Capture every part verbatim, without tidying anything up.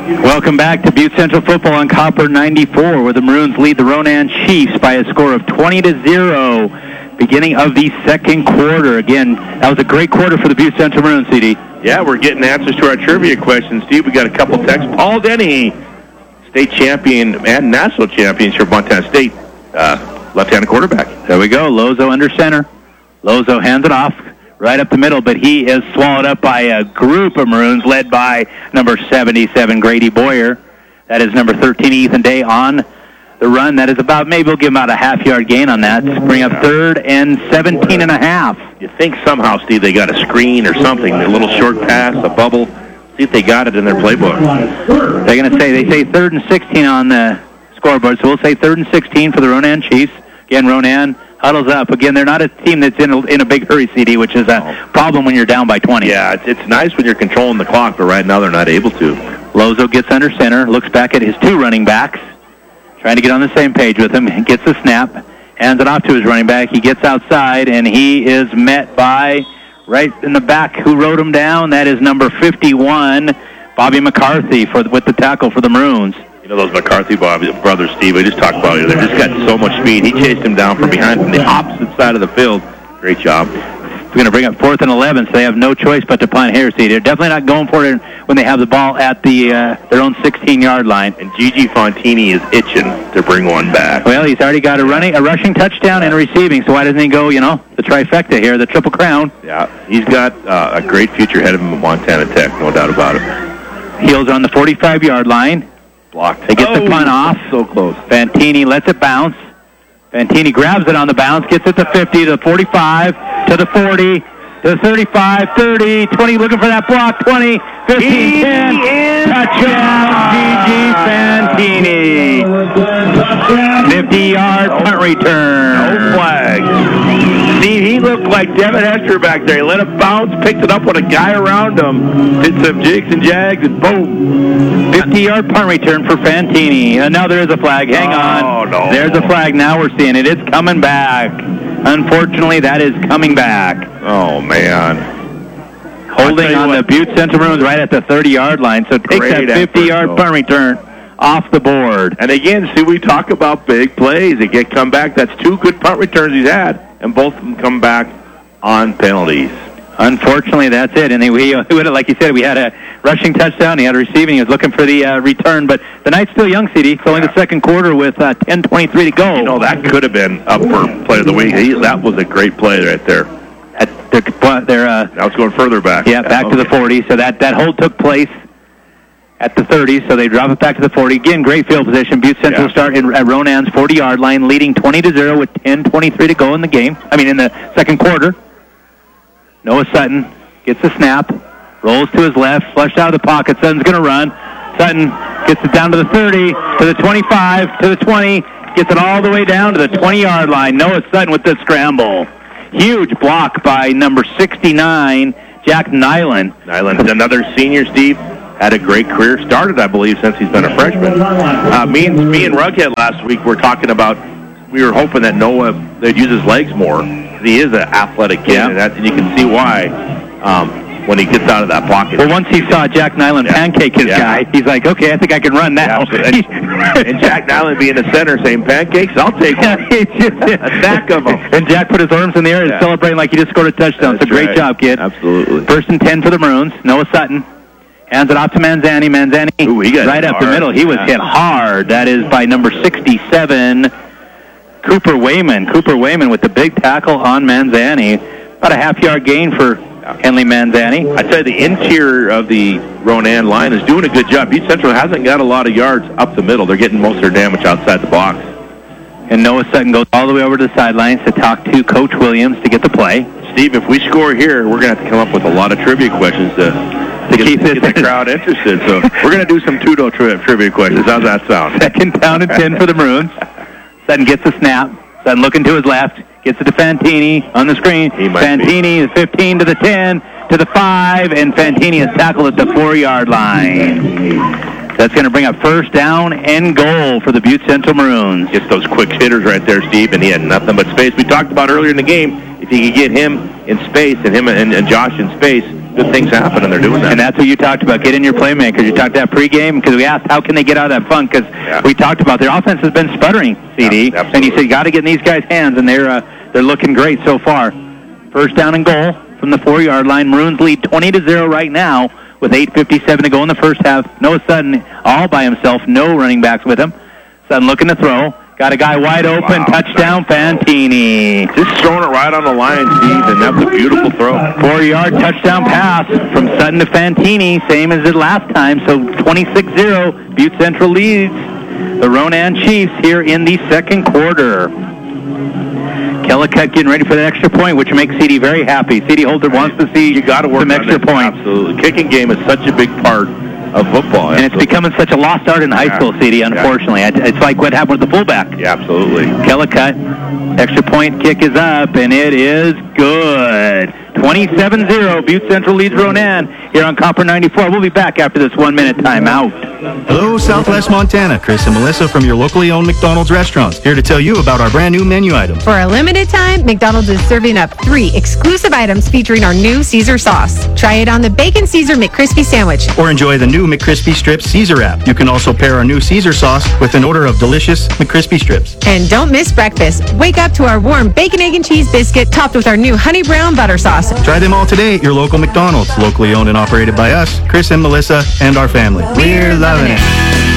Welcome back to Butte Central Football on Copper ninety-four, where the Maroons lead the Ronan Chiefs by a score of twenty to zero, beginning of the second quarter. Again, that was a great quarter for the Butte Central Maroons, C D. Yeah, we're getting answers to our trivia questions, Steve. We got a couple texts. Paul Denny, state champion and national champions for Montana State, uh, left-handed quarterback. There we go. Lozo under center. Lozo hands it off right up the middle, but he is swallowed up by a group of Maroons led by number seventy-seven, Grady Boyer. That is number thirteen, Ethan Day, on the run. That is about, maybe we'll give him about a half-yard gain on that. Bring up third and seventeen and a half. You think somehow, Steve, they got a screen or something, a little short pass, a bubble. See if they got it in their playbook. They're going to say, they say third and sixteen on the scoreboard, so we'll say third and sixteen for the Ronan Chiefs. Again, Ronan huddles up. Again, they're not a team that's in a, in a big hurry, C D, which is a problem when you're down by twenty. Yeah, it's, it's nice when you're controlling the clock, but right now they're not able to. Lozo gets under center, looks back at his two running backs, trying to get on the same page with him, gets the snap, hands it off to his running back. He gets outside, and he is met by, right in the back, who wrote him down? That is number fifty-one, Bobby McCarthy, for with the tackle for the Maroons. You know those McCarthy brothers, Steve, we just talked about it. They just got so much speed. He chased him down from behind from the opposite side of the field. Great job. We're going to bring up fourth and eleven, so they have no choice but to punt here. See, they're definitely not going for it when they have the ball at the uh, their own sixteen-yard line. And Gigi Fontini is itching to bring one back. Well, he's already got a running, a rushing touchdown and a receiving, so why doesn't he go, you know, the trifecta here, the triple crown? Yeah, he's got uh, a great future ahead of him at Montana Tech, no doubt about it. Heels on the forty-five-yard line. Blocked. They get oh, the punt off. So close. Fantini lets it bounce. Fantini grabs it on the bounce, gets it to fifty, to the forty-five, to the forty, to the thirty-five, thirty, twenty, looking for that block, twenty, fifteen, ten, touchdown, Gigi Fantini. fifty-yard punt return. No flag. Steve, he looked like Devin Hester back there. He let it bounce, picked it up with a guy around him, did some jigs and jags, and boom. fifty-yard punt return for Fantini. Uh, now there is a flag. Hang on. Oh, no. There's a flag. Now we're seeing it. It's coming back. Unfortunately, that is coming back. Oh, man. Holding on the Butte Central Maroons right at the thirty-yard line. So take that fifty-yard punt return off the board. And again, see, we talk about big plays. They get come back. That's two good punt returns he's had, and both of them come back on penalties. Unfortunately, that's it. And they, we, we, like you said, we had a rushing touchdown. He had a receiving. He was looking for the uh, return. But the night's still young, C D. It's only the second quarter with uh, ten twenty-three to go. You know, that could have been up for play of the week. He, that was a great play right there. At their, their, uh, now it's going further back. Yeah, back okay. to the forty. So that, that hold took place at the thirty. So they drop it back to the forty. Again, great field position. Butte Central yeah. start in, at Ronan's forty-yard line, leading twenty to zero with ten twenty-three to go in the game. I mean, in the second quarter. Noah Sutton gets the snap, rolls to his left, flushed out of the pocket. Sutton's going to run. Sutton gets it down to the thirty, to the twenty-five, to the twenty, gets it all the way down to the twenty-yard line. Noah Sutton with the scramble. Huge block by number sixty-nine, Jack Nyland. Nyland, another senior, Steve, had a great career. Started, I believe, since he's been a freshman. Uh, me, and, me and Rughead last week were talking about, we were hoping that Noah, they'd use his legs more. He is an athletic kid, yeah. and, that's, and you can see why um, when he gets out of that pocket. Well, once he saw Jack Nyland yeah. pancake his yeah. guy, he's like, okay, I think I can run now. Yeah, and, and Jack Nyland being the center saying, pancakes, I'll take one. a stack of them. And Jack put his arms in the air and yeah. celebrating like he just scored a touchdown. That's so great right. job, kid. Absolutely. First and ten for the Maroons. Noah Sutton hands it off to Manzani. Manzani Ooh, he got right up hard. the middle. He was yeah. hit hard. That is by number sixty-seven, Cooper Wayman. Cooper Wayman with the big tackle on Manzani. About a half-yard gain for Henley Manzani. I'd say the interior of the Ronan line is doing a good job. Butte Central hasn't got a lot of yards up the middle. They're getting most of their damage outside the box. And Noah Sutton goes all the way over to the sidelines to talk to Coach Williams to get the play. Steve, if we score here, we're going to have to come up with a lot of trivia questions to, to get, keep get the crowd interested. So we're going to do some Tudo tri- trivia questions. How's that sound? Second down and ten for the Maroons. Sutton gets the snap. Sutton looking to his left. Gets it to Fantini on the screen. Fantini, the fifteen to the ten, to the five, and Fantini is tackled at the four-yard line. That's going to bring up first down and goal for the Butte Central Maroons. Gets those quick hitters right there, Steve, and he had nothing but space. We talked about earlier in the game, if you could get him in space and him and, and Josh in space, good things happen, and they're doing that. And that's what you talked about. Get in your playmakers. You talked about pregame because we asked how can they get out of that funk because Yeah. we talked about their offense has been sputtering, C D. Yeah, and you said you got to get in these guys' hands, and they're uh, they're looking great so far. First down and goal from the four-yard line. Maroons lead twenty to zero right now with eight fifty-seven to go in the first half. Noah Sutton all by himself. No running backs with him. Sutton looking to throw. Got a guy wide open. Wow, Touchdown, nice Fantini. Just throwing it right on the line, Steve, and that's a beautiful throw. Four-yard touchdown pass from Sutton to Fantini, same as it last time. So twenty-six zero, Butte Central leads the Ronan Chiefs here in the second quarter. Kellicut getting ready for that extra point, which makes C D very happy. C D Holter wants to see You got to work some on extra it. points. Absolutely. Kicking game is such a big part of football. And it's becoming such a lost art in high Yeah. school, C D, unfortunately. Yeah. It's like what happened with the fullback. Yeah, absolutely. Kellicut, extra point kick is up, and it is good. twenty-seven zero, Butte Central leads Ronan here on Copper ninety-four. We'll be back after this one-minute timeout. Hello, Southwest Montana. Chris and Melissa from your locally owned McDonald's restaurants here to tell you about our brand new menu items. For a limited time, McDonald's is serving up three exclusive items featuring our new Caesar sauce. Try it on the Bacon Caesar McCrispy sandwich. Or enjoy the new McCrispy Strips Caesar wrap. You can also pair our new Caesar sauce with an order of delicious McCrispy Strips. And don't miss breakfast. Wake up to our warm bacon, egg, and cheese biscuit topped with our new honey brown butter sauce. Try them all today at your local McDonald's, locally owned and operated by us, Chris and Melissa, and our family. We're loving it.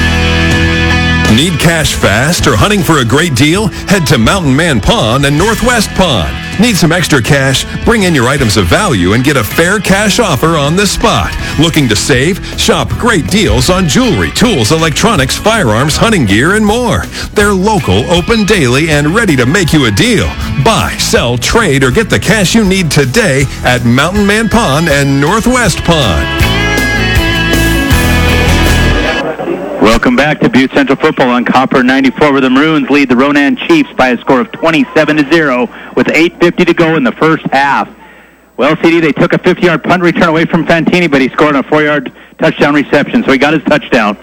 Need cash fast or hunting for a great deal? Head to Mountain Man Pawn and Northwest Pawn. Need some extra cash? Bring in your items of value and get a fair cash offer on the spot. Looking to save? Shop great deals on jewelry, tools, electronics, firearms, hunting gear, and more. They're local, open daily, and ready to make you a deal. Buy, sell, trade, or get the cash you need today at Mountain Man Pawn and Northwest Pawn. Welcome back to Butte Central Football on Copper ninety-four, where the Maroons lead the Ronan Chiefs by a score of twenty-seven to zero with eight fifty to go in the first half. Well, C D, they took a fifty-yard punt return away from Fantini, but he scored a four-yard touchdown reception, so he got his touchdown.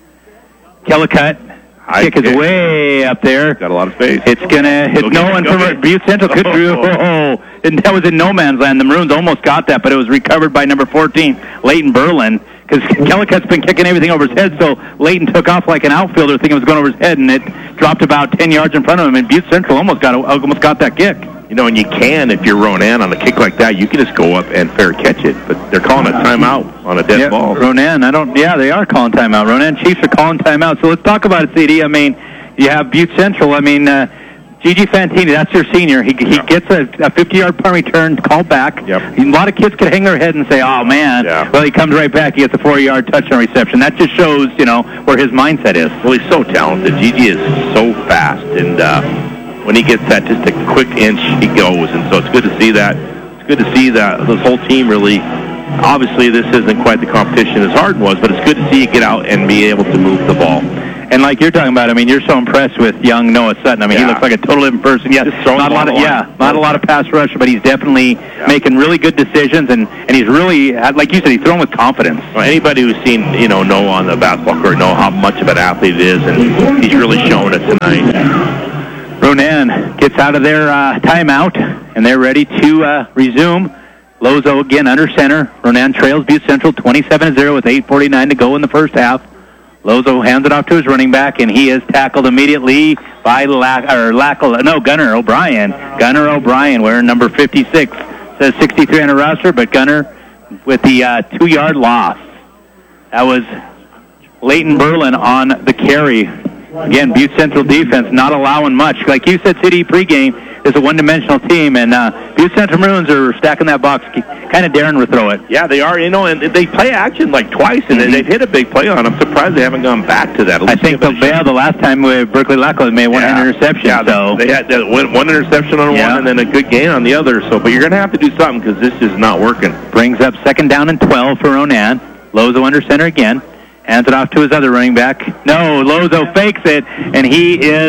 Kellicut, High kick is kick. way up there. Got a lot of space. It's going to hit Go no get it, one go from get it. Butte Central. Could, Oh. oh, and that was in no man's land. The Maroons almost got that, but it was recovered by number fourteen, Leighton Berlin, because Kellicut's been kicking everything over his head, so Leighton took off like an outfielder thinking it was going over his head, and it dropped about ten yards in front of him, and Butte Central almost got almost got that kick. You know, and you can, if you're Ronan on a kick like that, you can just go up and fair catch it. But they're calling a timeout on a dead Yeah, ball. Ronan, I don't. Yeah, they are calling timeout. Ronan Chiefs are calling timeout. So let's talk about it, C D. I mean, you have Butte Central. I mean, uh, Gigi Fantini, that's your senior. He he Yeah. gets a, a fifty-yard punt return called back. Yep. A lot of kids could hang their head and say, "Oh man." Yeah. Well, he comes right back. He gets a four-yard touchdown reception. That just shows, you know, where his mindset is. Well, he's so talented. Gigi is so fast, and uh, when he gets that, just a quick inch, he goes. And so it's good to see that. It's good to see that this whole team really. Obviously, this isn't quite the competition as Hardin was, but it's good to see you get out and be able to move the ball. And like you're talking about, I mean, you're so impressed with young Noah Sutton. I mean, he Yeah. looks like a total different person. Yeah, Just throwing not a the lot of ball yeah, on. not a lot of pass rush, but he's definitely making really good decisions, and and he's really, like you said, he's throwing with confidence. Well, anybody who's seen, you know, Noah on the basketball court know how much of an athlete he is, and he's really showing it tonight. Ronan gets out of their uh, timeout, and they're ready to uh, resume. Lozo again under center. Ronan trails Butte Central twenty-seven to zero with eight forty-nine to go in the first half. Lozo hands it off to his running back, and he is tackled immediately by Lack, or Lackle, no, Gunnar O'Brien. Gunnar O'Brien wearing number fifty-six. Says sixty-three on the roster, but Gunnar with the uh, two-yard loss. That was Leighton Berlin on the carry. Again, Butte Central defense not allowing much. Like you said, City pregame is a one-dimensional team, and uh, Butte Central Maroons are stacking that box, kind of daring to throw it. Yeah, they are, you know, and they play action like twice, and Mm-hmm. they've hit a big play on. I'm surprised they haven't gone back to that. At I least think give the, it a yeah, shot. the last time with Berkeley Lackland made one Yeah. interception. Yeah, so they had uh, one one interception on Yeah. one and then a good gain on the other. So, but you're going to have to do something because this is not working. brings up second down and twelve for Ronan. Lozo under center again. Hands it off to his other running back. No, Lozo fakes it, and he is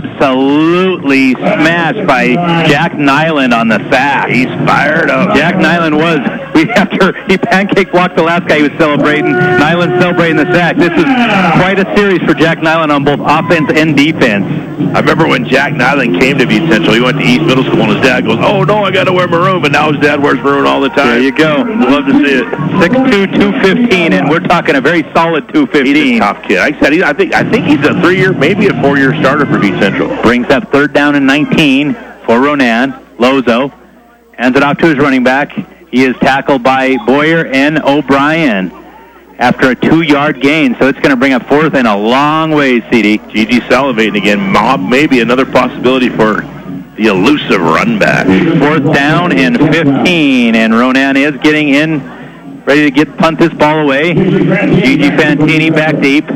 absolutely smashed by Jack Nyland on the sack. He's fired up. Jack Nyland was, we after he pancake blocked the last guy he was celebrating, Nyland celebrating the sack. This is quite a series for Jack Nyland on both offense and defense. I remember when Jack Nyland came to Butte Central, he went to East Middle School, and his dad goes, oh, no, I got to wear maroon, but now his dad wears maroon all the time. There you go. Love to see it. six two, two fifteen, and we're talking a very solid two fifteen. He's a tough kid. Like I said, he, I think I think he's a three-year, maybe a four-year starter for Butte Central. Brings up third down and nineteen for Ronan. Lozo hands it off to his running back. He is tackled by Boyer and O'Brien after a two-yard gain, so it's going to bring up fourth and a long way, C D. Gigi salivating again. Mob, maybe another possibility for the elusive run back. Fourth down and fifteen, and Ronan is getting in, ready to get punt this ball away. Gigi Fantini back deep.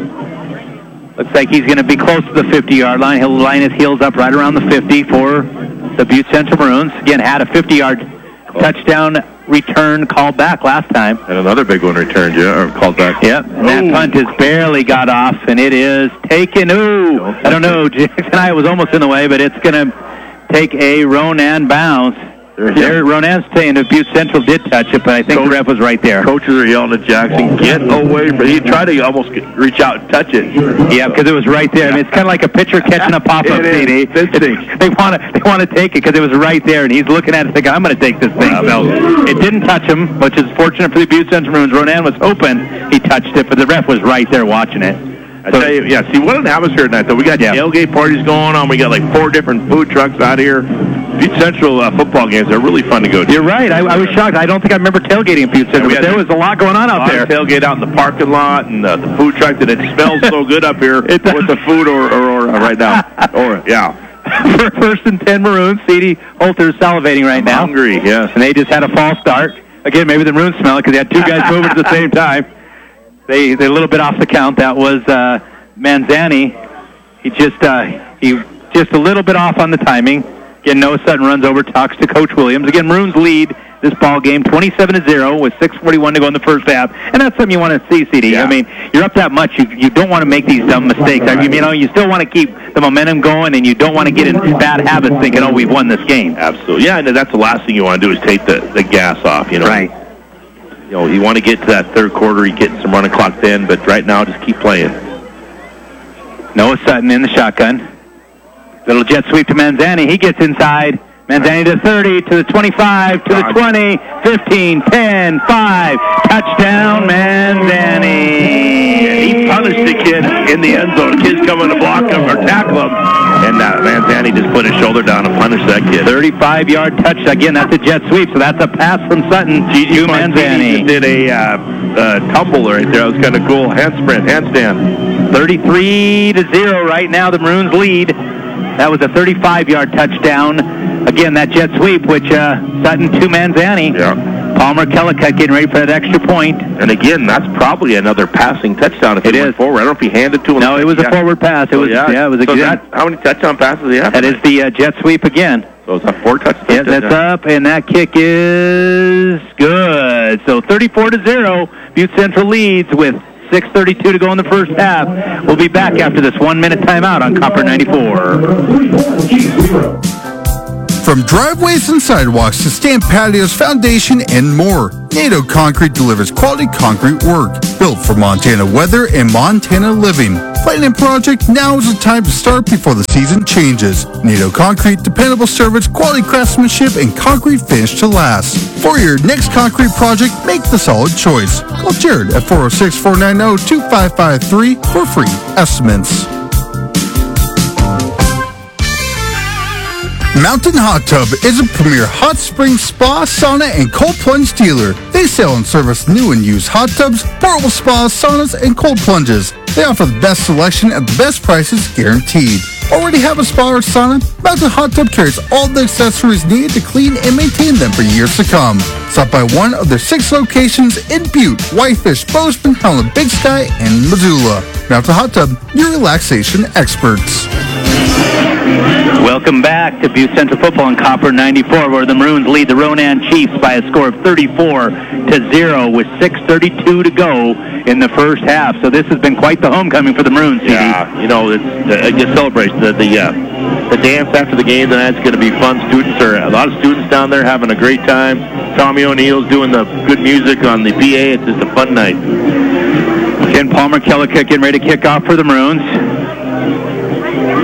Looks like he's going to be close to the fifty-yard line. He'll line his heels up right around the fifty for the Butte Central Maroons. Again, had a fifty-yard touchdown return called back last time. And another big one returned, yeah, or called back. Yep, and that Ooh. punt has barely got off, and it is taken. Ooh, I don't know. Jackson I was almost in the way, but it's going to take a Ronan bounce. There, Ronan's saying that Butte Central did touch it, but I think Coach, the ref was right there. Coaches are yelling at Jackson, get away from it. He tried to almost get, reach out and touch it. Yeah, because it was right there. I mean, it's kind of like a pitcher catching a pop-up C D. They want to they want to take it because it was right there, and he's looking at it thinking, I'm going to take this thing. So it didn't touch him, which is fortunate for the Butte Central Maroons. Ronan was hoping he touched it, but the ref was right there watching it. I tell you, yeah, see, what an atmosphere tonight, though. We got yeah. tailgate parties going on. We got like four different food trucks out here. Butte Central uh, football games are really fun to go to. You're right. I, I was shocked. I don't think I remember tailgating in Butte Central, but there was a lot going on out there. Tailgate out in the parking lot and uh, the food truck, that it smells so good up here with the food or, or, or uh, right now. Or, yeah. First and ten Maroons. C D Holter's salivating right I'm now. hungry, yes. And they just had a false start. Again, maybe the Maroons smell it because they had two guys moving at the same time. They they're a little bit off the count. That was uh, Manzani. He just uh, he just a little bit off on the timing. Again, Noah Sutton runs over, talks to Coach Williams. Again, Maroons lead this ball game twenty-seven to zero with six forty-one to go in the first half, and that's something you want to see, C D. Yeah. I mean, you're up that much, you you don't want to make these dumb mistakes. I mean, you know, you still want to keep the momentum going, and you don't want to get in bad habits thinking, oh, we've won this game. Absolutely, yeah, and that's the last thing you want to do is take the, the gas off. You know, right? You know, you want to get to that third quarter, you get some running clock then, but right now, just keep playing. Noah Sutton in the shotgun. Little jet sweep to Manzani. He gets inside. Manzani to thirty, to the twenty-five, to the twenty, fifteen, ten, five. Touchdown, Manzani. Yeah, he punished the kid in the end zone. Kid's coming to block him or tackle him. And uh, Manzani just put his shoulder down and punished that kid. thirty-five-yard touch. Again, that's a jet sweep, so that's a pass from Sutton to Manzani. Did a uh, uh, tumble right there. That was kind of cool. Hand sprint, handstand. thirty-three to zero right now. The Maroons lead. That was a thirty-five-yard touchdown. Again, that jet sweep, which uh, Sutton to Manzani. Yeah. Palmer Kellicut getting ready for that extra point. And again, that's probably another passing touchdown if it he is. went forward. I don't know if he handed to him. No, it was yeah. a forward pass. It so, was yeah. yeah, it was a so good. That, how many touchdown passes did he have? That is the uh, jet sweep again. So it's a four touchdowns. Yeah, that's yeah. up, and that kick is good. So thirty-four to zero, Butte Central leads with six thirty-two to go in the first half. We'll be back after this one-minute timeout on Copper ninety-four. From driveways and sidewalks to stamped patios, foundation, and more, NATO Concrete delivers quality concrete work built for Montana weather and Montana living. Planning a project, now is the time to start before the season changes. NATO Concrete, dependable service, quality craftsmanship, and concrete finish to last. For your next concrete project, make the solid choice. Call Jared at four oh six, four nine zero, two five five three for free estimates. Mountain Hot Tub is a premier hot spring spa, sauna, and cold plunge dealer. They sell and service new and used hot tubs, portable spas, saunas, and cold plunges. They offer the best selection at the best prices guaranteed. Already have a spa or sauna? Mountain Hot Tub carries all the accessories needed to clean and maintain them for years to come. Stop by one of their six locations in Butte, Whitefish, Bozeman, Helen, Big Sky, and Missoula. Mountain Hot Tub, your relaxation experts. Welcome back to Butte Central Football on Copper ninety-four, where the Maroons lead the Ronan Chiefs by a score of thirty-four to zero with six thirty-two to go in the first half. So this has been quite the homecoming for the Maroons, C D. Yeah, you know, it's uh, a good celebration. The the, uh, the dance after the game tonight's going to be fun. Students are a lot of students down there having a great time. Tommy O'Neill's doing the good music on the B A. It's just a fun night. Ken Palmer Kellicut getting ready to kick off for the Maroons.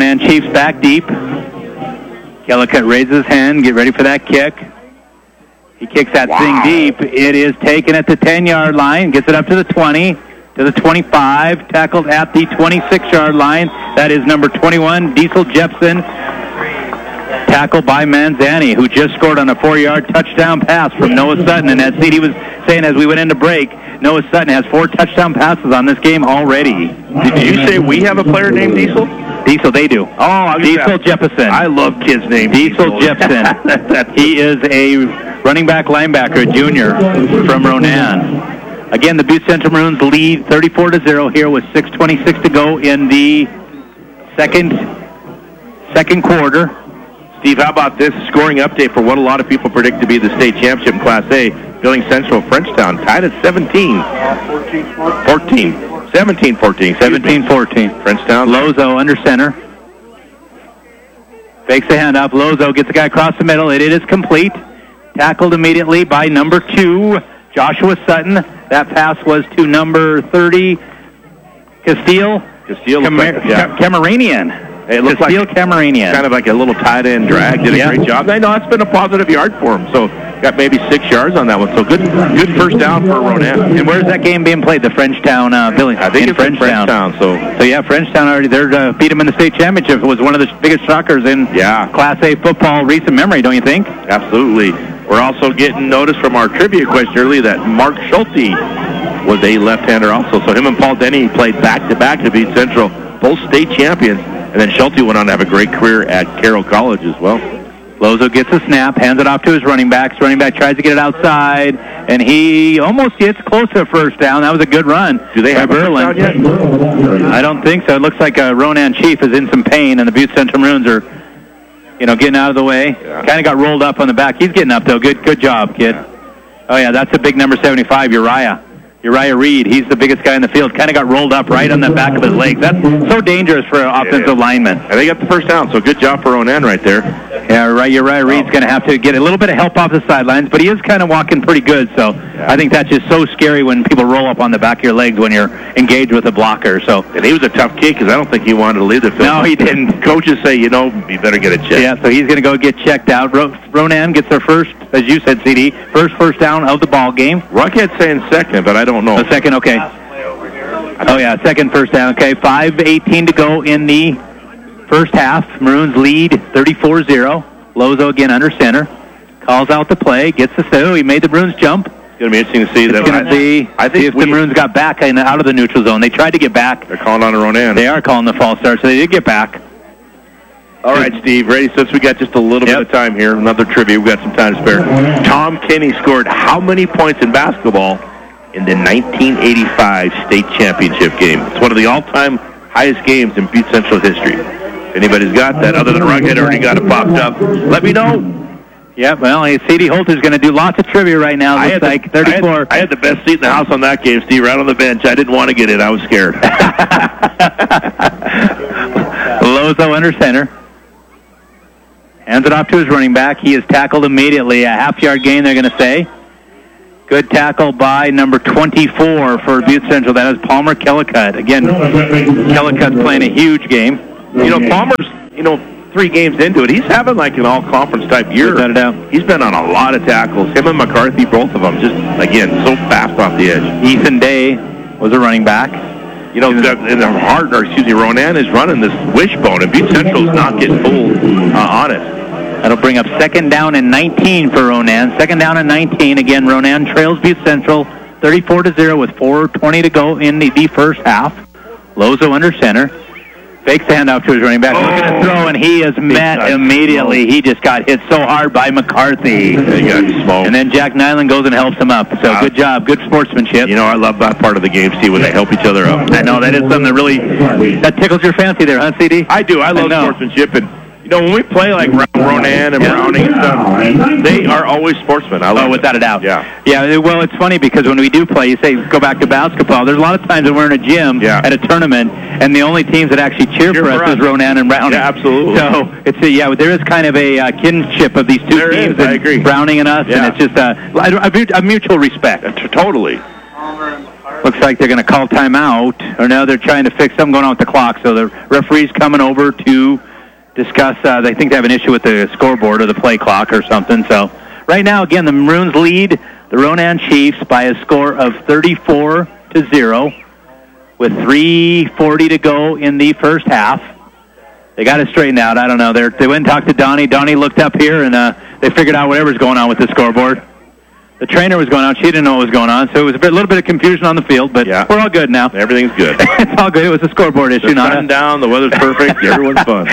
Ronan Chiefs back deep. Kellicut raises his hand, get ready for that kick. He kicks that Wow. thing deep. It is taken at the ten-yard line, gets it up to the twenty, to the twenty-five, tackled at the twenty-six-yard line. That is number twenty-one, Diesel Jepson. Tackled by Manzani, who just scored on a four-yard touchdown pass from Noah Sutton. And as C D was saying as we went into break, Noah Sutton has four touchdown passes on this game already. Did you say we have a player named Diesel? Diesel, they do. Oh, I was Diesel gonna- Jefferson. I love kids named Diesel Jepson. He is a running back linebacker, a junior from Ronan. Again, the Butte Central Maroons lead thirty-four to zero here with six twenty-six to go in the second second quarter. Steve, how about this scoring update for what a lot of people predict to be the state championship in Class A? Billings Central Frenchtown tied at seventeen. fourteen. seventeen fourteen. seventeen fourteen. Frenchtown. Lozo under center. Fakes the handoff. Lozo gets the guy across the middle. It is complete. Tackled immediately by number two, Joshua Sutton. That pass was to number thirty, Castile. Castile. Cam- Like, yeah. Cameranian. It looks Castile like Cameranian. kind of like a little tight end drag. Did a Yeah. great job. I know it's been a positive yard for him. So got maybe six yards on that one. So good, good first down for Ronan. And where's that game being played? The Frenchtown uh, Billings. I think in it's in Frenchtown. So So yeah, Frenchtown already there uh, beat them in the state championship. It was one of the biggest shockers in Yeah. Class A football recent memory, don't you think? absolutely. We're also getting notice from our trivia question earlier that Mark Schulte was a left-hander also. So him and Paul Denny played back-to-back to beat Central, both state champions. And then Schulte went on to have a great career at Carroll College as well. Lozo gets a snap, hands it off to his running backs. Running back tries to get it outside, and he almost gets close to a first down. That was a good run. Do they by have a first Berlin. down yet? I don't think so. It looks like uh, Ronan Chief is in some pain, and the Butte Central Maroons are, you know, getting out of the way. Yeah. Kind of got rolled up on the back. He's getting up, though. Good good job, kid. Oh, yeah, that's a big number seventy-five, Uriah. Uriah Reed, he's the biggest guy in the field. Kind of got rolled up right on the back of his legs. That's so dangerous for an offensive lineman. And they got the first down, so good job for Ronan right there. Yeah, right. Uriah Reed's going to have to get a little bit of help off the sidelines, but he is kind of walking pretty good. So I think that's just so scary when people roll up on the back of your legs when you're engaged with a blocker. So And he was a tough kid because I don't think he wanted to leave the field. No, he didn't. Coaches say, you know, you better get it checked. yeah, so he's going to go get checked out. Ro- Ronan gets their first, as you said, C D, first first down of the ball game. Rockhead's saying second, but I don't know. A second, okay. Oh yeah, second first down. Okay, five eighteen to go in the first half. Maroons lead thirty-four zero. Lozo again under center. Calls out the play, gets the oh, he made the Maroons jump. It's going to be interesting to see It's that. going to see, I think see if we- the Maroons got back in, out of the neutral zone. They tried to get back. They're calling on a Ronan. They are calling the false start, so they did get back. All right, Steve, ready? Since we got just a little Yep. bit of time here, another trivia. We've got some time to spare. Tom Kenny scored how many points in basketball in the nineteen eighty-five state championship game? It's one of the all-time highest games in Butte Central history. If anybody's got that, other than Rugged, already got it popped up, let me know. Yeah, well, C D Holter's going to do lots of trivia right now. I Looks had, the, like thirty-four. I, had, I had the best seat in the house on that game, Steve, right on the bench. I didn't want to get it. I was scared. Lozo under center. Hands it off to his running back. He is tackled immediately. A half-yard gain, they're going to say. Good tackle by number twenty-four for Butte Central. That is Palmer Kellicut. Again, Kellicut's playing a huge game. You know, Palmer's, you know, three games into it, he's having like an all-conference type year. Without a doubt. He's been on a lot of tackles. Him and McCarthy, both of them, just, again, so fast off the edge. Ethan Day was a running back. You know, the, in the heart, or excuse me, Ronan is running this wishbone, and Butte Central's not getting fooled uh, on it. That'll bring up second down and nineteen for Ronan. Second down and nineteen. Again, Ronan trails Butte Central thirty-four to zero with four twenty to go in the, the first half. Lozo under center. Fakes the handoff to his running back. Looking to throw, and he is met got immediately. He just got hit so hard by McCarthy. They got smoked. And then Jack Nyland goes and helps him up. So good job. Good sportsmanship. You know, I love that part of the game, Steve, when they help each other up. I know. That is something that really, that tickles your fancy there, huh, C D? I do. I love know. sportsmanship, and you know, when we play like Ronan and Yeah. Browning and stuff, they are always sportsmen. I love Oh, it. without a doubt. Yeah. Yeah, well, it's funny because when we do play, you say, go back to basketball, there's a lot of times that we're in a gym Yeah. at a tournament, and the only teams that actually cheer, Cheer for, for us us. is Ronan and Browning. Yeah, absolutely. So, it's a, yeah, there is kind of a uh, kinship of these two There teams, is, I and agree. Browning and us, Yeah. and it's just uh, a, a, a mutual respect. Uh, t- Totally. Looks like they're going to call timeout, or now they're trying to fix something going on with the clock. So the referee's coming over to discuss. Uh, they think they have an issue with the scoreboard or the play clock or something. So right now, again, the Maroons lead the Ronan Chiefs by a score of thirty-four to zero with three forty to go in the first half. They got it straightened out. I don't know. They're, they went and talked to Donnie. Donnie looked up here, and uh, they figured out whatever's going on with the scoreboard. The trainer was going on. She didn't know what was going on, so it was a bit, little bit of confusion on the field, but yeah. we're all good now. Everything's good. It's all good. It was a scoreboard issue. The not sun a... down, the weather's perfect, everyone's fun.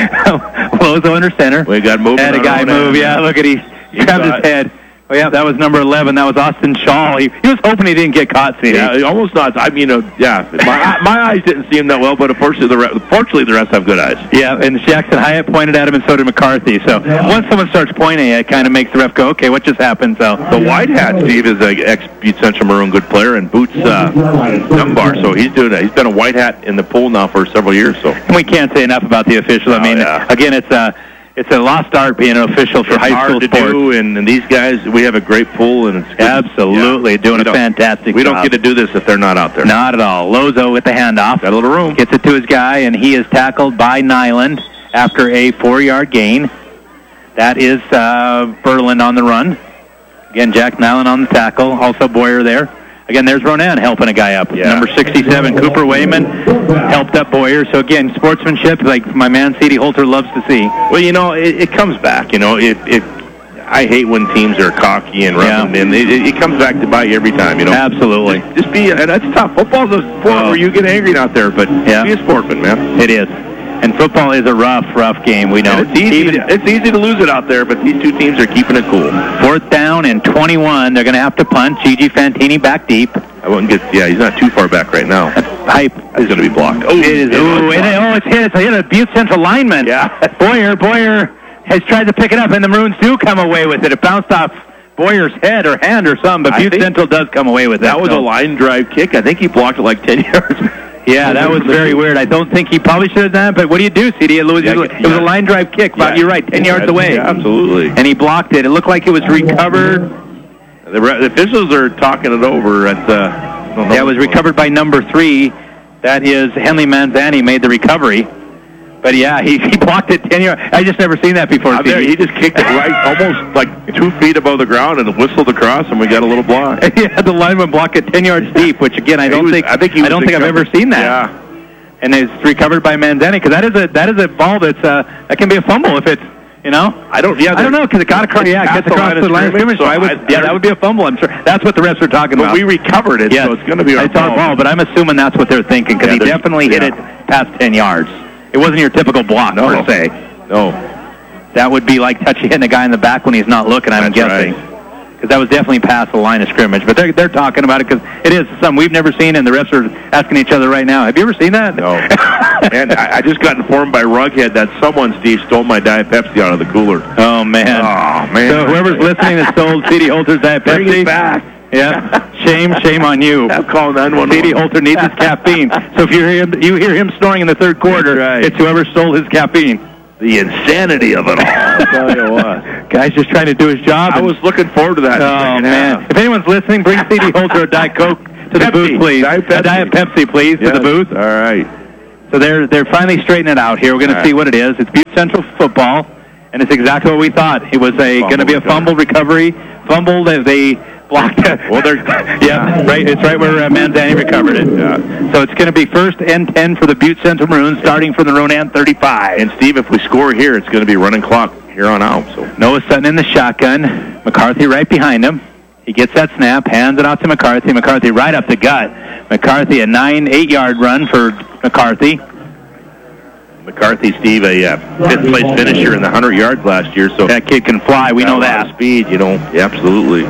Lozo under center. We got moving. Had a guy move, end. yeah, look at he, he grabbed his head. Oh, yeah, that was number eleven. That was Austin Shaw. He, he was hoping he didn't get caught, C D. Yeah, almost not. I mean, uh, yeah, my, my eyes didn't see him that well, but unfortunately the, re- fortunately, the rest have good eyes. Yeah, and Jackson Hyatt pointed at him, and so did McCarthy. So once someone starts pointing, it kind of makes the ref go, okay, what just happened? So the white hat, Steve, is an ex-Butte Central Maroon good player, and Boots uh, Dunbar. So he's doing it. He's been a white hat in the pool now for several years. So and we can't say enough about the officials. I oh, mean, yeah. again, it's a it's a lost art being an official for it's high hard school to sports. do, and, and these guys, we have a great pool, and it's good. Absolutely Yeah. doing We a fantastic We job. don't get to do this if they're not out there. Not at all. Lozo with the handoff. Got a little room. Gets it to his guy, and he is tackled by Nyland after a four-yard gain. That is uh, Berlin on the run. Again, Jack Nyland on the tackle. Also Boyer there. Again, there's Ronan helping a guy up. Yeah. Number sixty-seven, Cooper Wayman, helped up Boyer. So, again, sportsmanship, like my man C D Holter loves to see. Well, you know, it, it comes back. You know, it, it. I hate when teams are cocky and running, Yeah. and it, it, it comes back to bite you every time. You know, Absolutely. Just, just be, and that's tough. Football's a sport Oh. where you get angry out there, but Yeah. be a sportsman, man. It is. And football is a rough, rough game. We know. And it's easy. Even it's easy to lose it out there, but these two teams are keeping it cool. fourth down and twenty-one. They're going to have to punt. Gigi Fantini back deep. I wouldn't get. Yeah, he's not too far back right now. Hype. He's going to be blocked. Oh, It is. Ooh, it, oh, it's hit. It's hit a Butte Central lineman. Yeah. Boyer, Boyer has tried to pick it up, and the Maroons do come away with it. It bounced off Boyer's head or hand or something, but I Butte think Central does come away with it. That was so. a line drive kick. I think he blocked it like ten yards. Yeah, that was very weird. I don't think he probably should have done it, but what do you do, C D? It was, Yeah, it was yeah. a line drive kick, but Yeah. you're right, ten yards Yeah, away. yeah, absolutely. And he blocked it. It looked like it was recovered. The, re- the officials are talking it over at. Uh, I don't know Yeah, it was what's recovered by number three. That is Henley Manzani made the recovery. But yeah, he, he blocked it ten yards. I just never seen that before. Out there, he just kicked it right, almost like two feet above the ground, and whistled across, and we got a little block. He had the lineman block it ten yards deep, which again I He don't was- think I think he I was don't think I've ever recovered. seen that. Yeah. And it's recovered by Manzani because that is a that is a ball that's uh, that can be a fumble if it's you know. I don't. Yeah, I don't know because it got across. it's Yeah, it past gets the across line of the line of scrimmage, scrimmage. So so I would, I- yeah, that would be a fumble. I'm sure that's what the refs are talking But about. we recovered it, Yes. so it's going to be our It's our ball. ball, but I'm assuming that's what they're thinking because Yeah, he there's- definitely hit yeah. it past ten yards. It wasn't your typical block No. per se. No. That would be like touchy hitting a guy in the back when he's not looking, I'm That's guessing. Because that was definitely past the line of scrimmage. But they're, they're talking about it because it is something we've never seen, and the refs are asking each other right now. Have you ever seen that? No. And I, I just got informed by Rughead that someone, Steve, stole my Diet Pepsi out of the cooler. Oh, man. Oh, man. So whoever's listening that stole C D Holter's Diet Pepsi. Bring it back. Yeah. Shame, shame on you. I'll call nine one one. C D Holter needs his caffeine. So if you hear him, you hear him snoring in the third quarter, That's right. it's whoever stole his caffeine. The insanity of it all. I'll tell you what. Guy's just trying to do his job. I and- was looking forward to that. in the Oh, second man. half. If anyone's listening, bring C D Holter a Diet Coke to the Pepsi. booth, please. Diet Pepsi. A Diet Pepsi, please, to the Yes. booth. All right. So they're they're finally straightening it out here. We're going to All see right. what it is. It's Butte Central football, and it's exactly what we thought. It was a going to be a fumble recovery. Fumble that they blocked. Well, they're yeah, right. It's right where uh, Manzani recovered it. Yeah. So it's going to be first and ten for the Butte Central Maroons, starting from the Ronan thirty-five. And Steve, if we score here, it's going to be running clock here on out. So Noah Sutton in the shotgun. McCarthy right behind him. He gets that snap, hands it out to McCarthy. McCarthy right up the gut. McCarthy, a nine, eight-yard run for McCarthy. McCarthy, Steve, a uh, fifth place finisher in the hundred yards last year. So That kid can fly. We got know a lot of that. speed. You know, yeah, absolutely.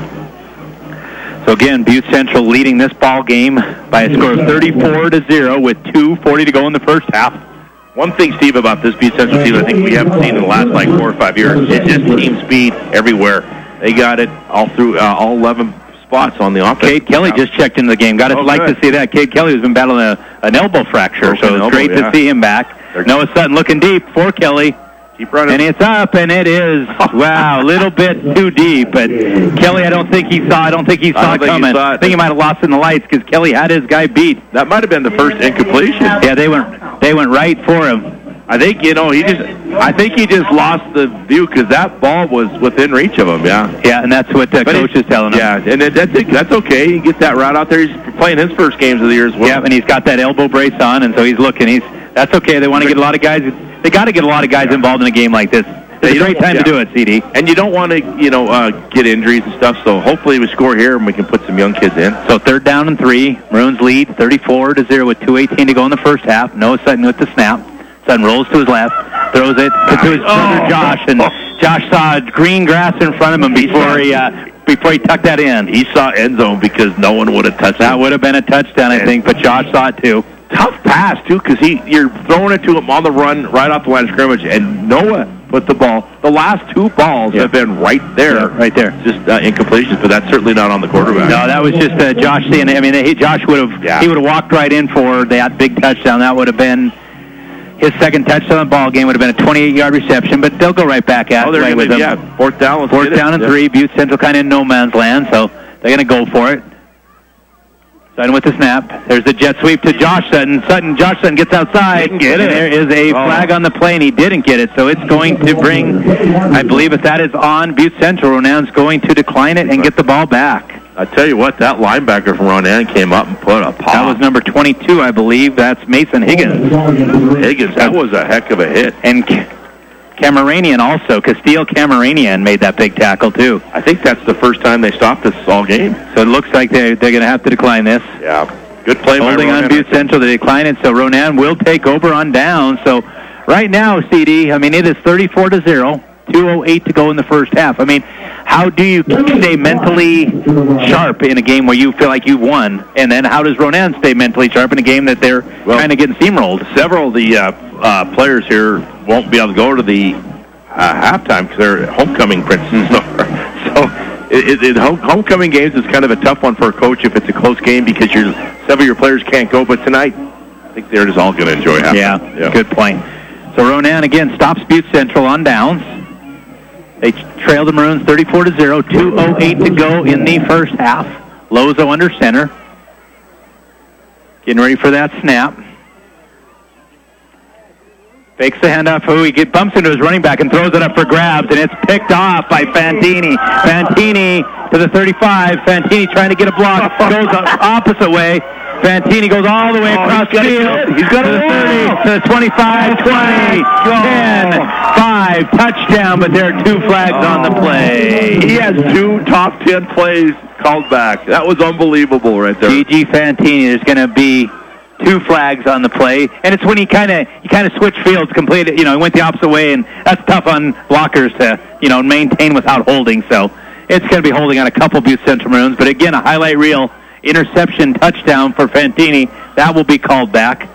So again, Butte Central leading this ball game by a score of thirty-four to zero with two forty to go in the first half. One thing, Steve, about this Butte Central team, I think we haven't seen in the last like four or five years, is just team speed everywhere. They got it all through uh, all eleven spots on the offense. Cade Kelly just checked into the game. Got to Oh, like good. to see that. Cade Kelly has been battling a, an elbow fracture, Broken so it's elbow, great yeah. to see him back. They're- Noah Sutton looking deep for Kelly. Keep running. And it's up, and it is, wow, a little bit too deep. But Kelly, I don't think he saw I don't think he saw I it don't think he coming. saw it. I think he might have lost in the lights because Kelly had his guy beat. That might have been the first incompletion. Yeah, they went they went right for him. I think, you know, he just, I think he just lost the view because that ball was within reach of him, yeah. Yeah, and that's what the But coach he- is telling him. Yeah, and it, that's it, that's okay. He gets that route out there. He's playing his first games of the year as well. Yeah, and he's got that elbow brace on, and so he's looking. He's That's okay. They want to get a lot of guys. They got to get a lot of guys involved in a game like this. It's a great time yeah. to do it, C D. And you don't want to, you know, uh, get injuries and stuff, so hopefully we score here and we can put some young kids in. So third down and three. Maroons lead thirty-four to zero with two eighteen to go in the first half. Noah Sutton with the snap. Sutton rolls to his left, throws it to his brother Oh. Josh, and Josh saw green grass in front of him before he uh, before he tucked that in. He saw end zone because no one would have touched That it. would have been a touchdown, I think, but Josh saw it too. Tough pass, too, because he you're throwing it to him on the run right off the line of scrimmage, and Noah put the ball. The last two balls Yeah. have been right there. Yeah, right there. Just uh, incompletions, but that's certainly not on the quarterback. No, that was just uh, Josh seeing it. I mean, he, Josh would have Yeah. he would have walked right in for that big touchdown. That would have been his second touchdown of the ball game. Would have been a twenty-eight-yard reception, but they'll go right back at Oh, they're right gonna, with him. yeah, fourth down. Let's Fourth get it. down and Yeah. three. Butte Central kind of in no man's land, so they're going to go for it. Sutton with the snap. There's the jet sweep to Josh Sutton. Sutton, Josh Sutton gets outside. Didn't get and it. there is a Oh. flag on the play, and he didn't get it. So it's going to bring, I believe if that is on Butte Central, Ronan's going to decline it and get the ball back. I tell you what, that linebacker from Ronan came up and put a pop. That was number twenty-two, I believe. That's Mason Higgins. Higgins. That was a heck of a hit. And Ca- Cameranian also. Castile Cameranian made that big tackle, too. I think that's the first time they stopped us all game. So it looks like they're, they're going to have to decline this. Yeah. Good play by Holding on Ronan. Butte Central to decline it, so Ronan will take over on down. So right now, C D, I mean, it is thirty-four to zero, two oh eight to go in the first half. I mean, how do you stay mentally sharp in a game where you feel like you've won? And then how does Ronan stay mentally sharp in a game that they're Well, kind of getting steamrolled? Several of the uh, uh, players here won't be able to go to the uh, halftime because they're homecoming princes. So, so it, it, home, homecoming games is kind of a tough one for a coach if it's a close game because your several of your players can't go. But tonight, I think they're just all going to enjoy halftime. Yeah, good point. So Ronan again stops Butte Central on downs. They trail the Maroons thirty-four to zero, two oh eight to go in the first half. Lozo under center. Getting ready for that snap. Fakes the handoff. Who he get bumps into his running back and throws it up for grabs, and it's picked off by Fantini. Fantini to the thirty-five. Fantini trying to get a block. Goes the opposite way. Fantini goes all the way Oh, across he's got the it. field. He's got to it. the thirty, to the twenty-five, twenty, ten, five, touchdown, but there are two flags on the play. He has two top ten plays called back. That was unbelievable right there. G G Fantini, there's going to be two flags on the play, and it's when he kind of he kind of switched fields completely. You know, he went the opposite way, and that's tough on blockers to you know maintain without holding. So it's going to be holding on a couple Butte Central Maroons, but again, a highlight reel interception touchdown for Fantini. That will be called back.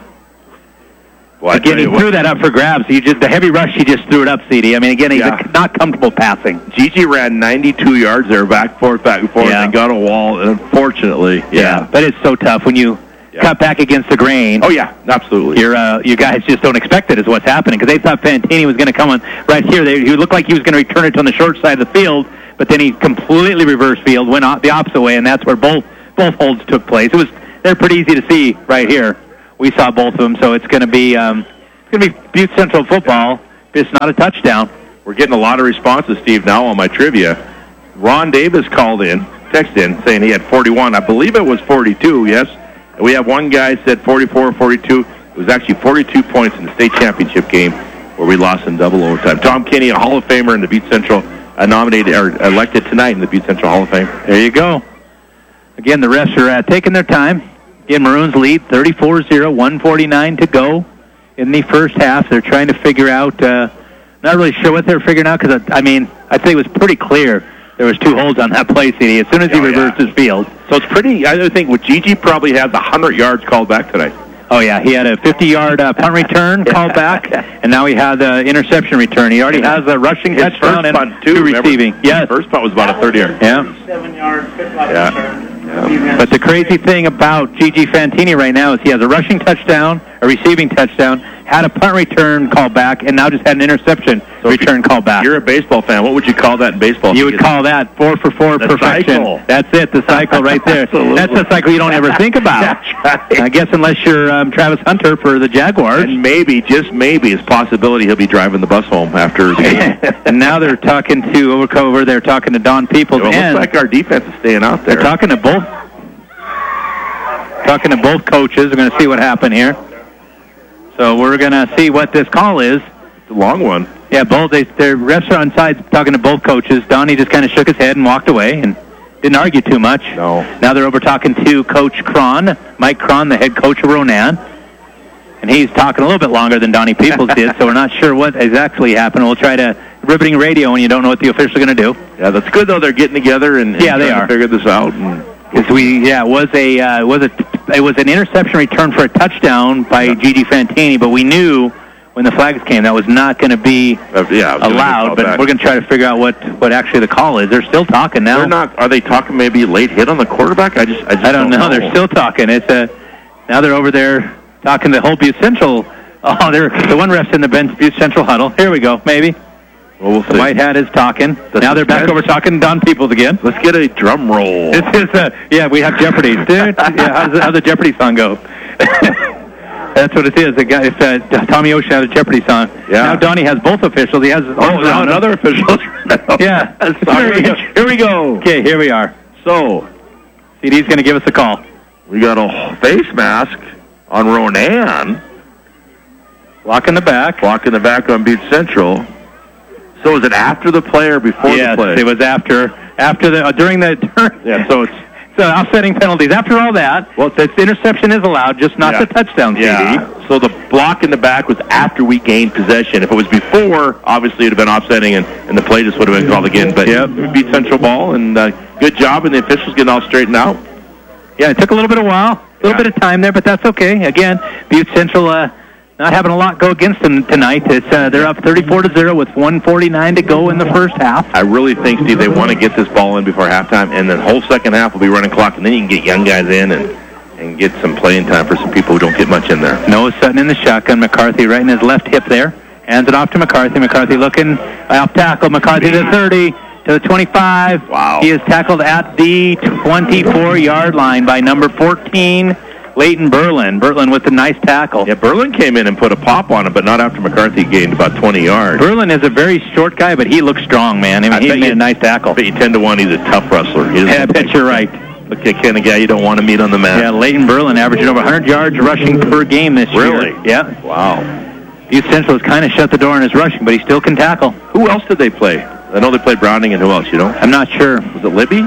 Well, I Again, tell he you what, threw that up for grabs. He just the heavy rush. He just threw it up, C D. I mean, again, he's Yeah. not comfortable passing. Gigi ran ninety-two yards there, back forth, back and forth, Yeah. and got a wall. And unfortunately, yeah. Yeah, but it's so tough when you Yeah. cut back against the grain. Oh yeah, absolutely. Your uh, you guys just don't expect it is what's happening because they thought Fantini was going to come on right here. They, he looked like he was going to return it on the short side of the field, but then he completely reversed field, went out the opposite way, and that's where both both holds took place. It was they're pretty easy to see right here. We saw both of them, so it's going to be um, it's going to be Butte Central football. It's not a touchdown. We're getting a lot of responses, Steve, now on my trivia. Ron Davis called in, texted in, saying he had forty-one. I believe it was forty-two, yes. And we have one guy said forty-four or forty-two. It was actually forty-two points in the state championship game where we lost in double overtime. Tom Kinney, a Hall of Famer in the Butte Central, uh, nominated or elected tonight in the Butte Central Hall of Fame. There you go. Again, the refs are uh, taking their time. Again, Maroons lead thirty-four zero, one forty-nine to go in the first half. They're trying to figure out, uh, not really sure what they're figuring out because, I mean, I think it was pretty clear there was two holds on that play, C D, as soon as he Oh, yeah. reversed his field. So it's pretty, I think, with Gigi probably has one hundred yards called back tonight. Oh, yeah, he had a fifty-yard uh, punt return called back, and now he had the interception return. He already has a rushing His touchdown first and punt, too, two remember? receiving. His Yes. first punt was about a thirty-yard. Yeah. Seven-yard pickup Yeah. return. But the crazy thing about Gigi Fantini right now is he has a rushing touchdown, a receiving touchdown, had a punt return call back, and now just had an interception So if return call back. You're a baseball fan. What would you call that in baseball? You would call that four for four The perfection. cycle. That's it, the cycle right there. Absolutely. That's the cycle you don't ever think about. That's right. I guess unless you're um, Travis Hunter for the Jaguars. And maybe, just maybe, it's possibility he'll be driving the bus home after the game. And now they're talking to Overcover. They're talking to Don Peoples. Well, it and looks like our defense is staying out there. they're talking to both. Talking to both coaches. We're going to see what happened here. So we're going to see what this call is. It's a long one. Yeah, both they, their refs are on side talking to both coaches. Donnie just kind of shook his head and walked away and didn't argue too much. No. Now they're over talking to Coach Cron, Mike Cron, the head coach of Ronan. And he's talking a little bit longer than Donnie Peoples did, so we're not sure what exactly happened. We'll try to riveting radio when you don't know what the officials are going to do. Yeah, that's good, though. They're getting together and, and Yeah, they trying are. to figure this out. And Because we, yeah, it was a uh, it was a it was an interception return for a touchdown by Yeah. Gigi Fantini, but we knew when the flags came that was not going to be uh, yeah, I was gonna allowed. call But back. we're going to try to figure out what, what actually the call is. They're still talking now. They're not. Are they talking maybe late hit on the quarterback? I just, I just I don't know. They're still talking. It's a now they're over there talking to whole Butte Central. Oh, they're the one ref's in the bench Butte Central huddle. Here we go. Maybe Well, we'll the see. white hat is talking. The now they're back suspense. over talking to Don Peoples again. Let's get a drum roll. This is uh, yeah, we have Jeopardy. Dude, yeah, how's the, how's the Jeopardy song go? That's what it is. The guy, it's, uh, Tommy Ocean had a Jeopardy song. Yeah. Now Donnie has both officials. He has Oh, now another official. Yeah. Sorry. Here we go. Here we go. Okay, here we are. So C D's going to give us a call. we got a face mask on Ronan, Lock in the back. blocking the back on Butte Central. So is it after the play or before Yes, the play? it was after after the uh, during the Yeah, so it's so offsetting penalties. After all that, well, the interception is allowed, just not Yeah. the touchdown. C D. Yeah. So the block in the back was after we gained possession. If it was before, obviously it would have been offsetting, and, and the play just would have been called again. But Yep. it would be Central ball, and uh, good job, and the officials getting all straightened out. Yeah, it took a little bit of while, a little Yeah. bit of time there, but that's okay. Again, Butte Central uh, not having a lot go against them tonight. It's uh, they're up thirty-four to zero with one forty-nine to go in the first half. I really think, Steve, they want to get this ball in before halftime, and then whole second half will be running clock, and then you can get young guys in and, and get some playing time for some people who don't get much in there. Noah Sutton in the shotgun. McCarthy right in his left hip there. Hands it off to McCarthy. McCarthy looking off tackle. McCarthy to the thirty, to the twenty-five. Wow. He is tackled at the twenty-four-yard line by number fourteen, Leighton Berlin. Berlin with a nice tackle. Yeah, Berlin came in and put a pop on him, but not after McCarthy gained about twenty yards. Berlin is a very short guy, but he looks strong, man. I mean, I he bet made you- a nice tackle. I bet you ten to one he's a tough wrestler. He Yeah, I bet you're right. Look at kind of guy you don't want to meet on the mat. Yeah, Leighton Berlin averaging over one hundred yards rushing per game this Really? year. Yeah. Wow. Butte Central has kind of shut the door on his rushing, but he still can tackle. Who else did they play? I know they played Browning, and who else, you know? I'm not sure. Was it Libby?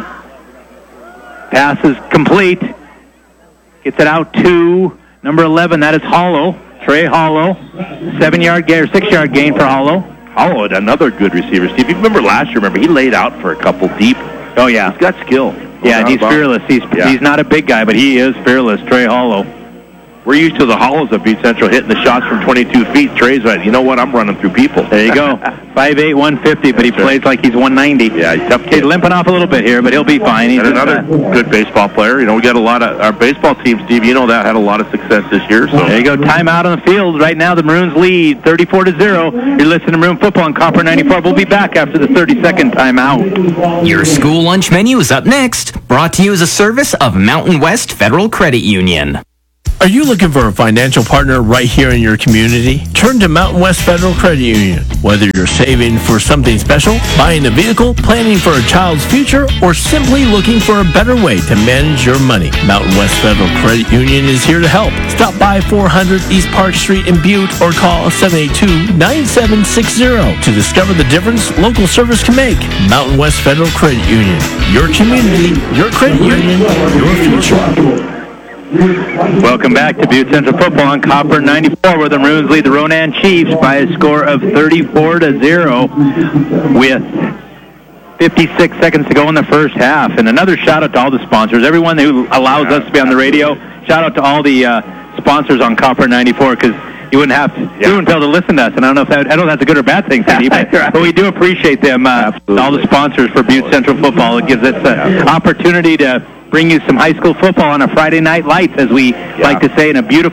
Pass is complete. Gets it out to number eleven. That is Hollow. Trey Hollow. Seven-yard gain or six-yard gain for Hollow. Oh, and another good receiver. Steve, you remember last year, remember, he laid out for a couple deep. Oh, yeah. He's got skill. No Yeah, and doubt he's about it. fearless. He's Yeah. he's not a big guy, but he is fearless. Trey Hollow. We're used to the hollows of Butte Central hitting the shots from twenty-two feet. Trey's right. You know what? I'm running through people. There you go. five eight, one fifty, but he That's plays right. like he's one ninety. Yeah, he's a tough He's kid. limping off a little bit here, but he'll be fine. He's And just, another uh, good baseball player. You know, we got a lot of our baseball team, Steve. You know that had a lot of success this year. So There you go. Timeout on the field. Right now, the Maroons lead thirty-four to zero. You're listening to Maroon Football on Copper ninety-four. We'll be back after the thirty-second timeout. Your school lunch menu is up next. Brought to you as a service of Mountain West Federal Credit Union. Are you looking for a financial partner right here in your community? Turn to Mountain West Federal Credit Union. Whether you're saving for something special, buying a vehicle, planning for a child's future, or simply looking for a better way to manage your money, Mountain West Federal Credit Union is here to help. Stop by four hundred East Park Street in Butte or call seven eight two, nine seven six zero to discover the difference local service can make. Mountain West Federal Credit Union. Your community, your credit union, your future. Welcome back to Butte Central Football on Copper ninety-four, where the Maroons lead the Ronan Chiefs by a score of thirty-four to zero with fifty-six seconds to go in the first half. And another shout out to all the sponsors, everyone who allows us to be on the radio. Shout out to all the uh, sponsors on Copper ninety-four, because you wouldn't have you wouldn't be able to listen to us. And I don't know if that, I don't know if that's a good or bad thing, C D, but, but we do appreciate them. Uh, all the sponsors for Butte Central Football. It gives us an opportunity to bring you some high school football on a Friday night lights, as we like to say, in a beautiful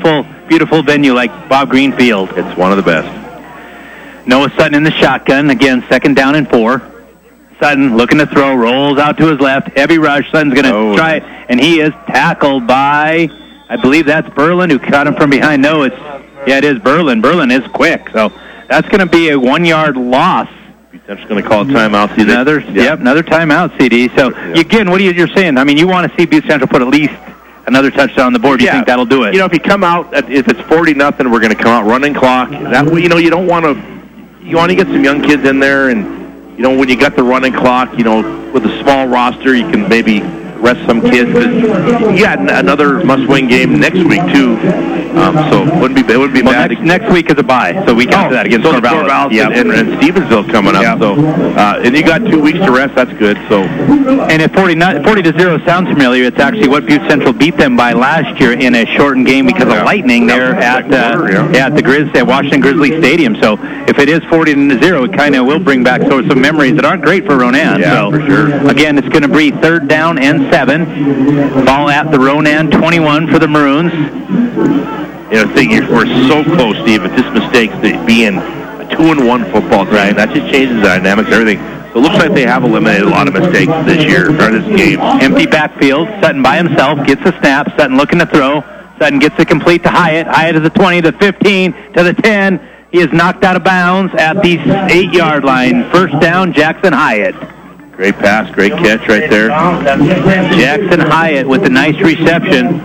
beautiful venue like Bob Green Field. It's one of the best. Noah Sutton in the shotgun. Again, second down and four. Sutton looking to throw, rolls out to his left. Heavy rush. Sutton's going to Oh. try it, and he is tackled by, I believe that's Berlin, who caught him from behind. No, it's, yeah, it is Berlin. Berlin is quick, so that's going to be a one-yard loss. I'm just going to call a timeout. See Another, that? yep, another timeout, C D. So, Yeah. again, what are you, you're saying? I mean, you want to see Butte Central put at least another touchdown on the board. Do you think that'll do it? You know, if you come out, at, if it's forty nothing, we're going to come out running clock. That way, you know, you don't want to, you want to get some young kids in there, and, you know, when you got the running clock, you know, with a small roster, you can maybe rest some kids. You got another must-win game next week, too. Um, so it wouldn't be, it wouldn't be well, bad. next, next week is a bye, so we can do that against so Corvallis. Corvallis Yep. and, and Stevensville coming up. Yep. So, uh, and you got two weeks to rest. That's good. So, And if forty, not, forty to zero sounds familiar, it's actually what Butte Central beat them by last year in a shortened game because Yeah. of lightning there That at was uh, quarter, yeah. at the Grizz at Washington Grizzly Stadium. So if it is forty to zero, it kind of will bring back sort of some memories that aren't great for Ronan. Yeah, so for sure. Again, it's going to be third down and seven. Ball at the Ronan twenty-one for the Maroons. you know, thing is, we're so close, Steve. If this mistake's to being a two and one football team, right. That just changes the dynamics, everything. It looks like they have eliminated a lot of mistakes this year or this game. Empty backfield. Sutton by himself gets a snap. Sutton looking to throw. Sutton gets it complete to Hyatt. Hyatt to the twenty, to the fifteen, to the ten. He is knocked out of bounds at the eight-yard line. First down, Jackson Hyatt. Great pass, great catch right there. Jackson Hyatt with a nice reception.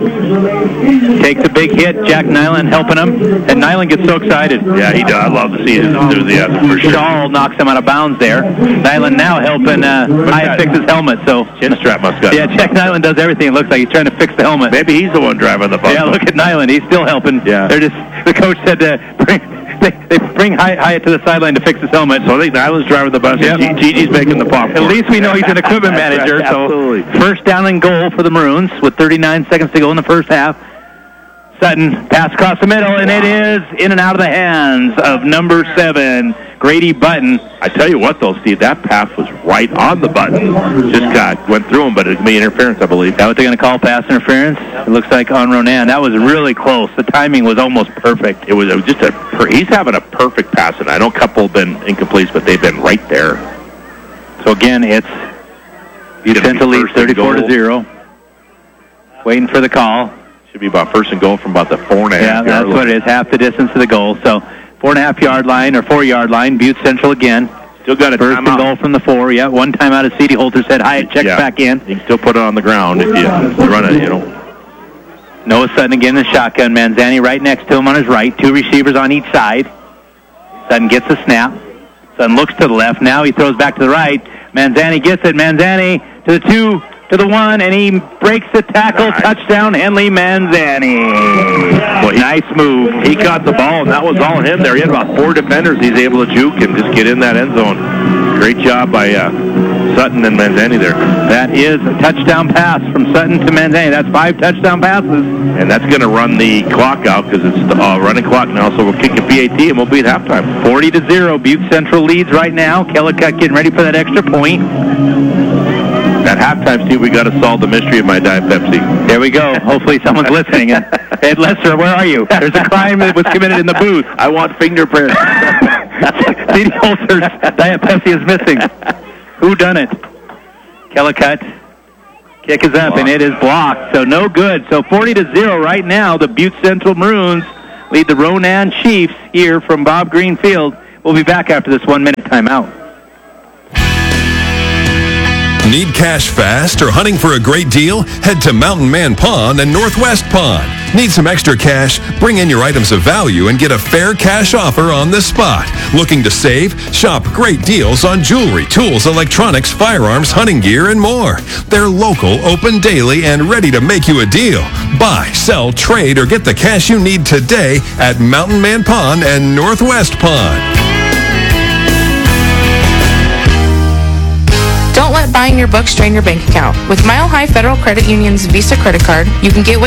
Takes a big hit. Jack Nyland helping him. And Nyland gets so excited. Yeah, he does. I love to see his enthusiasm for sure. Shaw knocks him out of bounds there. Nyland now helping uh, Hyatt fix his helmet. So Chin strap must got. Yeah, Jack Nyland does everything. It looks like he's trying to fix the helmet. Maybe he's the one driving the bus. Yeah, look at Nyland. He's still helping. Yeah. They're just, the coach said to bring, they, they bring Hyatt, Hyatt to the sideline to fix his helmet. So I think Nyland's driving the bus. Yep. And Gigi's making the popcorn. At least we know he's an equipment That's manager. right, So absolutely. first down and goal for the Maroons with thirty-nine seconds to go in the first half. Sutton pass across the middle, and it is in and out of the hands of number seven, Grady Button. I tell you what, though, Steve, that pass was right on the button. Just got went through him, but it made interference, I believe. Is that what they're going to call pass interference? It looks like on Ronan. That was really close. The timing was almost perfect. It was, it was just a. Per, he's having a perfect pass, and I know a couple have been incomplete, but they've been right there. So again, it's Butte Central leads thirty-four to zero. Waiting for the call. Should be about first and goal from about the four and a Yeah, half that's yard what line. it is, half the distance to the goal. So four and a half yard line or four yard line, Butte Central again. Still got a First and timeout. goal from the four. Yeah, one timeout as C D Holter said. Hyatt checks Yeah. back in. You can still put it on the ground if you run it, you know. Noah Sutton again in the shotgun. Manzani right next to him on his right. Two receivers on each side. Sutton gets a snap. Sutton looks to the left. Now he throws back to the right. Manzani gets it. Manzani to the two, to the one, and he breaks the tackle. Nice. Touchdown, Henley Manzani. Well, he, Nice move. He caught the ball, and that was all him there. He had about four defenders he's able to juke and just get in that end zone. Great job by uh, Sutton and Manzani there. That is a touchdown pass from Sutton to Manzani. That's five touchdown passes. And that's going to run the clock out because it's the uh, running clock now, so we'll kick a P A T and we'll be at halftime. forty to zero. Butte Central leads right now. Kellicott getting ready for that extra point. At halftime, Steve, we got to solve the mystery of my Diet Pepsi. There we go. Hopefully someone's listening. And, Ed Lester, where are you? There's a crime that was committed in the booth. I want fingerprints. C D Holster's Diet Pepsi is missing. Who done it? Kellicott. Kick is up, and it is blocked. So no good. So forty to zero right now. The Butte Central Maroons lead the Ronan Chiefs here from Bob Green Field. We'll be back after this one-minute timeout. Need cash fast or hunting for a great deal? Head to Mountain Man Pawn and Northwest Pawn. Need some extra cash? Bring in your items of value and get a fair cash offer on the spot. Looking to save? Shop great deals on jewelry, tools, electronics, firearms, hunting gear, and more. They're local, open daily, and ready to make you a deal. Buy, sell, trade, or get the cash you need today at Mountain Man Pawn and Northwest Pawn. Don't let buying your books drain your bank account. With Mile High Federal Credit Union's Visa credit card, you can get what